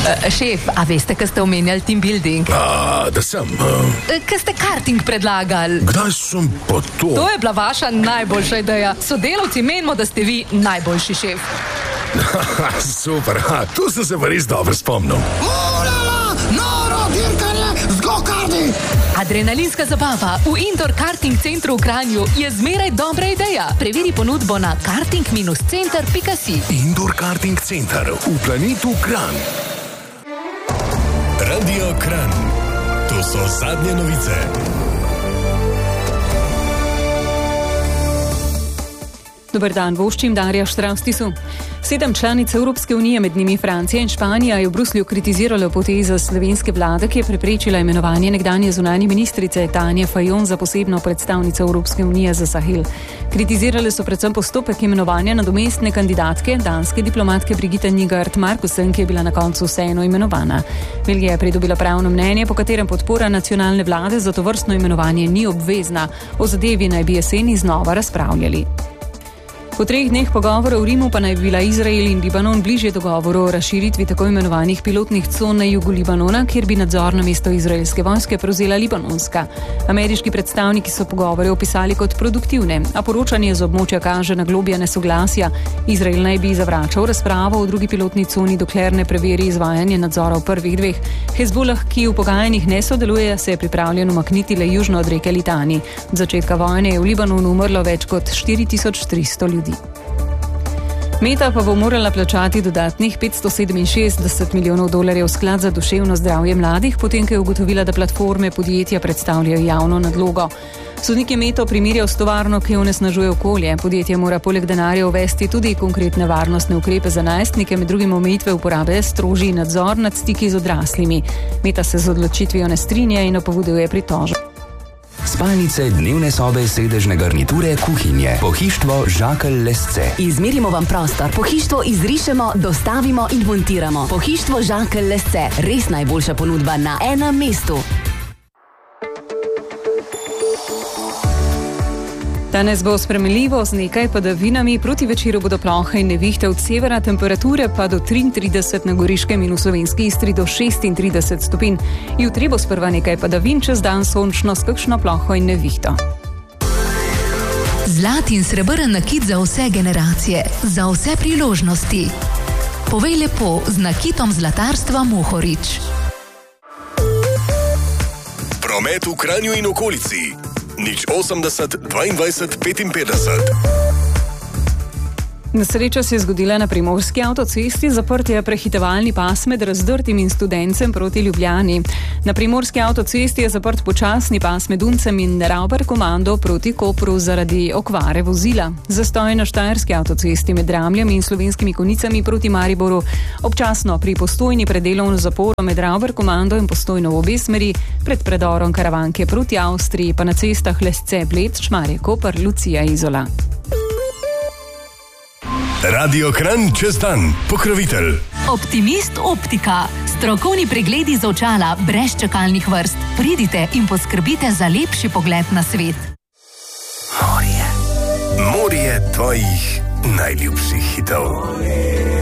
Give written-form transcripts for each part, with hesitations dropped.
Šef, a veste, kaj ste omenjali team building? Da sem. Kaj ste karting predlagali? Kdaj sem pa to? To je bila vaša najboljša ideja. Sodelavci menimo, da ste vi najboljši šef. Super, tu sem se pa res dobro spomnil. Noro dirkanje z go-karti! Adrenalinska zabava v Indoor Karting Centru v Kranju je zmeraj dobra ideja. Preveri ponudbo na karting-center.si. Indoor Karting Center v planetu Kranj. Radio Kranj. To so zadnje novice. Dober dan, voščim Darja Štraustisu. 7 članic Evropske unije, med njimi Francija in Španija, je v Bruslju kritiziralo potezo slovenske vlade, ki je preprečila imenovanje nekdanje zunanje ministrice Tanje Fajon za posebno predstavnico Evropske unije za Sahel. Kritizirale so predvsem postopek imenovanja nadomestne kandidatke, danske diplomatke Brigitte Nygaard-Markussen, ki je bila na koncu vseeno imenovana. Belgija je pridobila pravno mnenje, po katerem podpora nacionalne vlade za tovrstno imenovanje ni obvezna. O zadevi naj bi jeseni znova razpravljali. Po 3 dneh pogovorov v Rimu pa naj bi bila Izrael in Libanon bližje dogovoru o razširitvi tako imenovanih pilotnih con na jugu Libanona, kjer bi nadzor na mesto izraelske vojske prevzela libanonska. Ameriški predstavniki so pogovore opisali kot produktivne, a poročanje z območja kaže na globja nesoglasja. Izrael naj bi zavračal razpravo o drugi pilotni coni, dokler ne preveri izvajanje nadzora v prvih 2. Hezbollah, ki v pogajanjih ne sodeluje, se je pripravljen umakniti le južno od reke Litani. Od začetka vojne je v Libanonu umrlo več kot 4300 ljudi. Meta pa bo morala plačati dodatnih $567 milijonov v sklad za duševno zdravje mladih, potem ko je ugotovila, da platforme podjetja predstavljajo javno nadlogo. Sodnik je Meto primerjal s tovarno, ki onesnažuje okolje. Podjetje mora poleg denarja uvesti tudi konkretne varnostne ukrepe za najstnike, med drugim omejitve uporabe, strožji nadzor nad stiki z odraslimi. Meta se z odločitvijo ne strinja in napoveduje pritožbo. Spalnice, dnevne sobe, sedežne garniture, kuhinje. Pohištvo Žakelj Lesce. Izmerimo vam prostor, pohištvo izrišemo, dostavimo in montiramo. Pohištvo Žakelj Lesce. Res najboljša ponudba na enem mestu. Danes bo sprejemljivo z nekaj padavinami, proti večeru bodo plohe in nevihte od severa, temperature pa do 33 na Goriškem in v Slovenski Istri do 36 stopinj. Jutri bo sprva nekaj padavin, čez dan sončno s kakšno ploho in nevihto. Zlat in srebrn nakit za vse generacije, za vse priložnosti. Povej lepo z nakitom zlatarstva Mohorič. Promet v Kranju in okolici. 080 22 55. Nesreča se je zgodila na Primorski avtocesti, zaprt je prehitevalni pas med Razdrtim in Studencem proti Ljubljani. Na Primorski avtocesti je zaprt počasni pas med Uncem in Ravbar-Komando proti Kopru zaradi okvare vozila. Zastoj na Štajerski avtocesti med Dramljem in Slovenskimi Konicami proti Mariboru. Občasno pri Postojni pred delovno zaporo med Ravbar-Komando in Postojno v obe smeri, pred predorom Karavanke proti Avstriji pa na cestah Lesce, Bled, Šmarje-Koper, Lucija, Izola. Radio Kranj čez dan. Pokrovitelj. Optimist Optika. Strokovni pregledi z očala brez čakalnih vrst. Pridite in poskrbite za lepši pogled na svet. Morje. Morje tvojih najljubših hitov.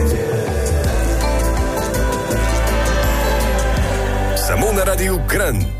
Samo na Radiu Kranj.